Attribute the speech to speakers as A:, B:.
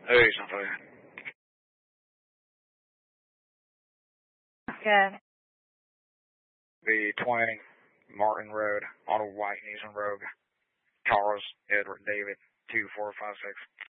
A: Hey, something.
B: Good.
A: The 20 Martin Road, Auto White, Nissan Rogue, Charles Edward David 2456.